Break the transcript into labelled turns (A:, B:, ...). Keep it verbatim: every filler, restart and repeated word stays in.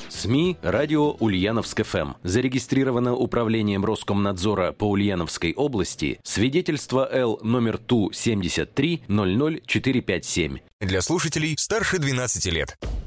A: СМИ «Радио Ульяновск-ФМ». Зарегистрировано Управлением Роскомнадзора по Ульяновской области. Свидетельство Л номер Ту семьдесят три ноль ноль четыре пять семь.
B: Для слушателей старше двенадцати лет.